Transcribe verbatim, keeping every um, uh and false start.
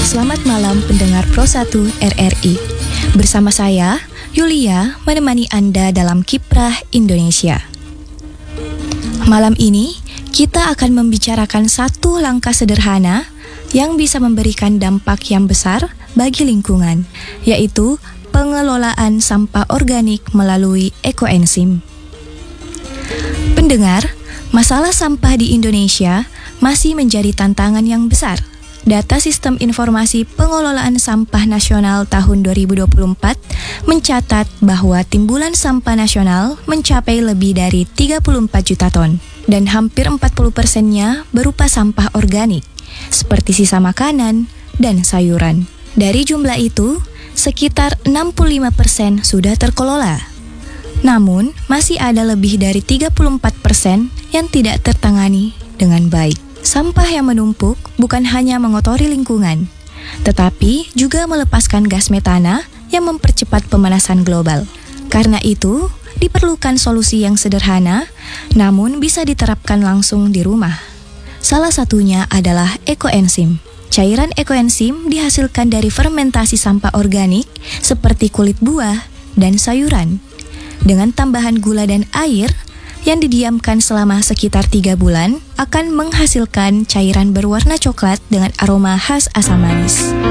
Selamat malam pendengar Pro satu R R I. Bersama saya, Yulia, menemani Anda dalam Kiprah Indonesia. Malam ini, kita akan membicarakan satu langkah sederhana yang bisa memberikan dampak yang besar bagi lingkungan, yaitu pengelolaan sampah organik melalui ekoenzim. Pendengar, masalah sampah di Indonesia masih menjadi tantangan yang besar. Data Sistem Informasi Pengelolaan Sampah Nasional tahun dua ribu dua puluh empat mencatat bahwa timbulan sampah nasional mencapai lebih dari tiga puluh empat juta ton dan hampir empat puluh persennya berupa sampah organik, seperti sisa makanan dan sayuran. Dari jumlah itu, sekitar enam puluh lima persen sudah terkelola. Namun, masih ada lebih dari tiga puluh empat persen yang tidak tertangani dengan baik. Sampah yang menumpuk bukan hanya mengotori lingkungan, tetapi juga melepaskan gas metana yang mempercepat pemanasan global. Karena itu, diperlukan solusi yang sederhana, namun bisa diterapkan langsung di rumah. Salah satunya adalah ekoenzim. Cairan ekoenzim dihasilkan dari fermentasi sampah organik seperti kulit buah dan sayuran. Dengan tambahan gula dan air yang didiamkan selama sekitar tiga bulan akan menghasilkan cairan berwarna coklat dengan aroma khas asam manis.